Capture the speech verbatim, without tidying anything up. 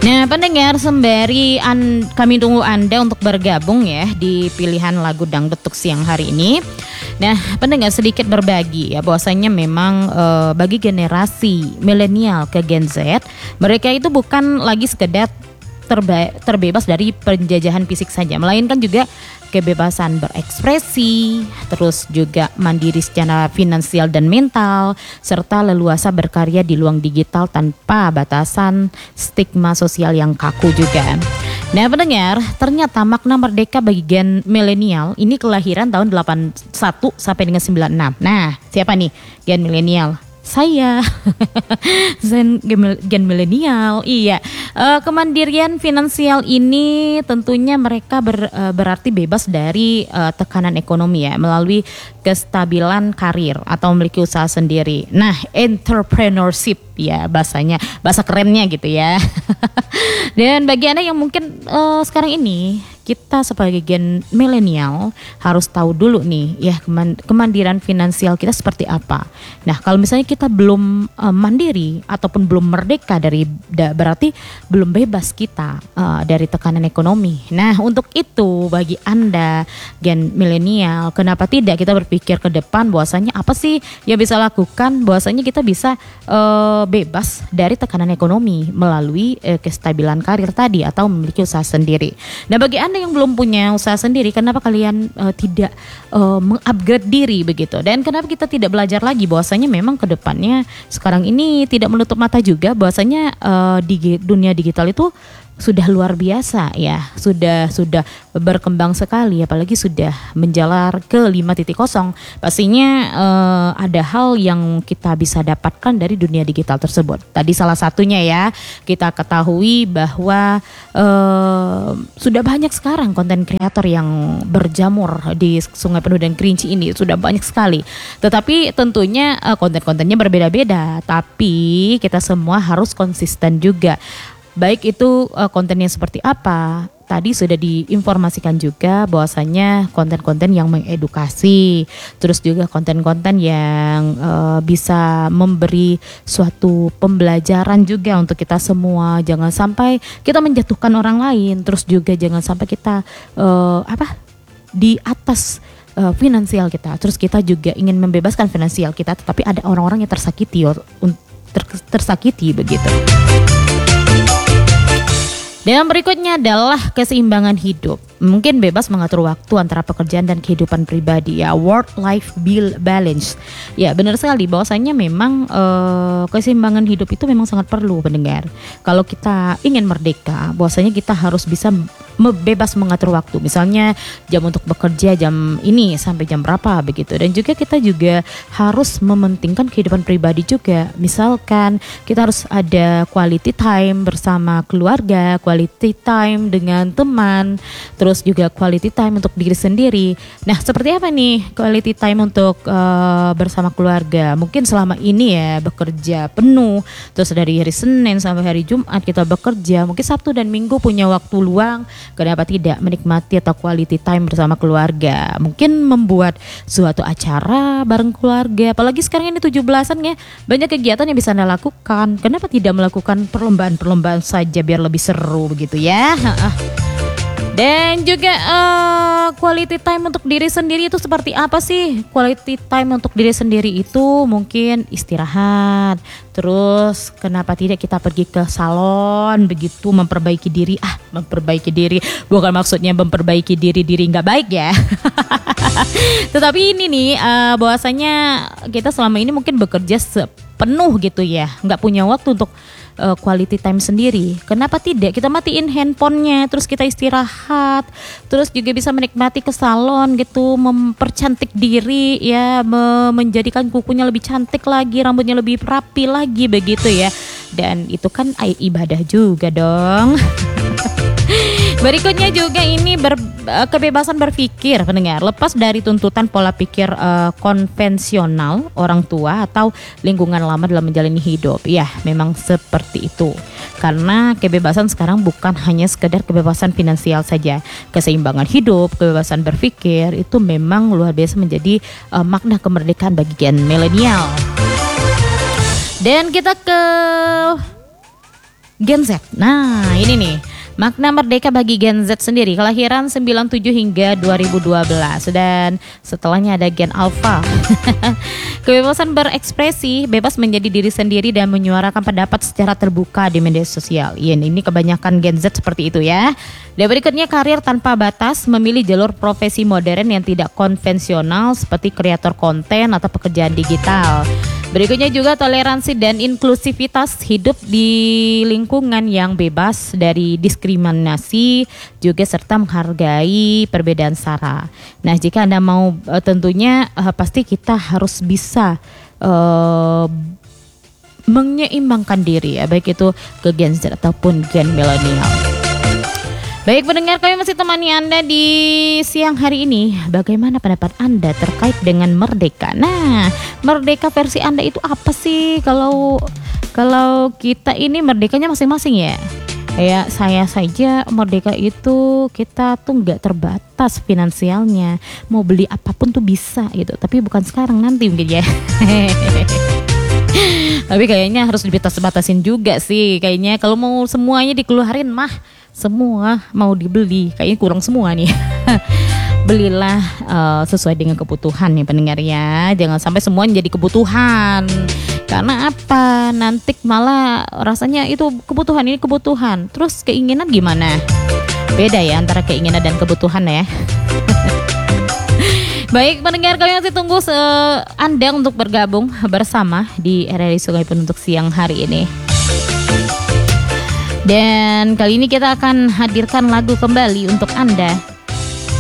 Nah pendengar, sembari an, kami tunggu Anda untuk bergabung ya di pilihan lagu dangdut untuk siang hari ini. Nah pendengar, sedikit berbagi ya bahwasanya memang e, bagi generasi milenial ke Gen Z, mereka itu bukan lagi sekedar terba- terbebas dari penjajahan fisik saja, melainkan juga kebebasan berekspresi, terus juga mandiri secara finansial dan mental, serta leluasa berkarya di ruang digital tanpa batasan stigma sosial yang kaku juga. Nah pendengar, ternyata makna merdeka bagi gen milenial ini kelahiran tahun delapan puluh satu sampai dengan sembilan puluh enam. Nah siapa nih gen milenial? Saya Zen gen milenial. Iya, uh, kemandirian finansial ini tentunya mereka ber, uh, berarti bebas dari uh, tekanan ekonomi ya, melalui kestabilan karir atau memiliki usaha sendiri. Nah, entrepreneurship ya bahasanya, bahasa kerennya gitu ya. Dan bagi Anda yang mungkin uh, sekarang ini kita sebagai gen milenial harus tahu dulu nih ya kemandiran finansial kita seperti apa. Nah kalau misalnya kita belum uh, mandiri ataupun belum merdeka dari da, berarti belum bebas kita uh, dari tekanan ekonomi. Nah untuk itu bagi Anda gen milenial, kenapa tidak kita berpikir ke depan bahwasanya apa sih yang bisa lakukan, bahwasanya kita bisa uh, bebas dari tekanan ekonomi melalui uh, kestabilan karir tadi atau memiliki usaha sendiri. Nah bagi Anda yang belum punya usaha sendiri, kenapa kalian uh, tidak uh, mengupgrade diri begitu? Dan kenapa kita tidak belajar lagi bahwasanya memang ke depannya sekarang ini tidak menutup mata juga bahwasanya uh, di dunia digital itu sudah luar biasa ya, sudah sudah berkembang sekali, apalagi sudah menjalar ke lima titik nol. Pastinya uh, ada hal yang kita bisa dapatkan dari dunia digital tersebut. Tadi salah satunya ya, kita ketahui bahwa uh, sudah banyak sekarang konten kreator yang berjamur di Sungai Penuh dan Kerinci ini, sudah banyak sekali. Tetapi tentunya uh, konten-kontennya berbeda-beda, tapi kita semua harus konsisten juga. Baik itu uh, kontennya seperti apa, tadi sudah diinformasikan juga bahwasanya konten-konten yang mengedukasi, terus juga konten-konten yang uh, bisa memberi suatu pembelajaran juga untuk kita semua. Jangan sampai kita menjatuhkan orang lain, terus juga jangan sampai kita uh, apa di atas uh, finansial kita, terus kita juga ingin membebaskan finansial kita, tetapi ada orang-orang yang tersakiti, ter, tersakiti begitu. Dan berikutnya adalah keseimbangan hidup. Mungkin bebas mengatur waktu antara pekerjaan dan kehidupan pribadi ya, work life balance. Ya benar sekali bahwasanya memang e, keseimbangan hidup itu memang sangat perlu pendengar. Kalau kita ingin merdeka, bahwasanya kita harus bisa bebas mengatur waktu. Misalnya jam untuk bekerja jam ini sampai jam berapa begitu. Dan juga kita juga harus mementingkan kehidupan pribadi juga. Misalkan kita harus ada quality time bersama keluarga, quality time dengan teman, terus juga quality time untuk diri sendiri. Nah seperti apa nih quality time untuk uh, bersama keluarga? Mungkin selama ini ya bekerja penuh, terus dari hari Senin sampai hari Jumat kita bekerja, mungkin Sabtu dan Minggu punya waktu luang, kenapa tidak menikmati atau quality time bersama keluarga? Mungkin membuat suatu acara bareng keluarga, apalagi sekarang ini tujuh belasan ya, banyak kegiatan yang bisa Anda lakukan. Kenapa tidak melakukan perlombaan-perlombaan saja biar lebih seru begitu ya? Dan juga uh, quality time untuk diri sendiri itu seperti apa sih? Quality time untuk diri sendiri itu mungkin istirahat. Terus kenapa tidak kita pergi ke salon begitu, memperbaiki diri. Ah memperbaiki diri, bukan maksudnya memperbaiki diri diri nggak baik ya. Tetapi ini nih uh, bahwasanya kita selama ini mungkin bekerja sepenuh gitu ya, nggak punya waktu untuk Uh, quality time sendiri. Kenapa tidak kita matiin handphonenya, terus kita istirahat, terus juga bisa menikmati ke salon gitu, mempercantik diri ya, me- menjadikan kukunya lebih cantik lagi, rambutnya lebih rapi lagi begitu ya. Dan itu kan ibadah juga dong. Berikutnya juga ini ber, kebebasan berpikir pendengar, lepas dari tuntutan pola pikir uh, konvensional orang tua atau lingkungan lama dalam menjalani hidup. Ya memang seperti itu, karena kebebasan sekarang bukan hanya sekedar kebebasan finansial saja. Keseimbangan hidup, kebebasan berpikir itu memang luar biasa menjadi uh, makna kemerdekaan bagi gen milenial. Dan kita ke Gen Z. Nah, ini nih makna merdeka bagi Gen Z sendiri, kelahiran sembilan puluh tujuh hingga dua ribu dua belas, dan setelahnya ada Gen Alpha. Kebebasan berekspresi, bebas menjadi diri sendiri dan menyuarakan pendapat secara terbuka di media sosial. Iya, ini kebanyakan Gen Z seperti itu ya. Dan berikutnya karir tanpa batas, memilih jalur profesi modern yang tidak konvensional seperti kreator konten atau pekerjaan digital. Berikutnya juga toleransi dan inklusivitas, hidup di lingkungan yang bebas dari diskriminasi juga serta menghargai perbedaan sara. Nah, jika Anda mau uh, tentunya uh, pasti kita harus bisa uh, menyeimbangkan diri ya, baik itu ke Gen Z ataupun Gen milenial. Baik pendengar, kami masih temani Anda di siang hari ini. Bagaimana pendapat Anda terkait dengan merdeka? Nah, merdeka versi Anda itu apa sih? Kalau kalau kita ini merdekanya masing-masing ya. Kayak saya saja merdeka itu kita tuh nggak terbatas finansialnya. Mau beli apapun tuh bisa gitu. Tapi bukan sekarang, nanti mungkin ya. Tapi kayaknya harus dibatas-batasin juga sih. Kayaknya kalau mau semuanya dikeluarin mah semua mau dibeli, kayaknya kurang semua nih. Belilah uh, sesuai dengan kebutuhan nih pendengar ya. Jangan sampai semuanya jadi kebutuhan. Karena apa? Nanti malah rasanya itu kebutuhan, ini kebutuhan. Terus keinginan gimana? Beda ya antara keinginan dan kebutuhan ya. Baik pendengar, kami masih tunggu se- Anda untuk bergabung bersama di R R I Sungai Penuntut siang hari ini. Dan kali ini kita akan hadirkan lagu kembali untuk Anda